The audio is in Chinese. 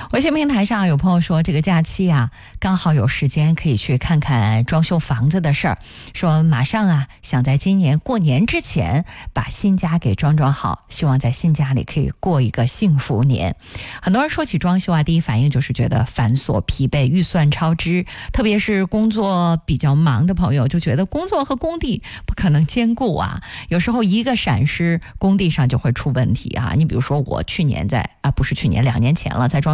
微信平台上有朋友说，这个假期啊，刚好有时间可以去看看装修房子的事儿，说马上啊，想在今年过年之前把新家给装好，希望在新家里可以过一个幸福年。很多人说起装修啊，第一反应就是觉得繁琐疲惫，预算超支，特别是工作比较忙的朋友，就觉得工作和工地不可能兼顾啊，有时候一个闪失，工地上就会出问题啊。你比如说我去年不是去年，2年前了，在装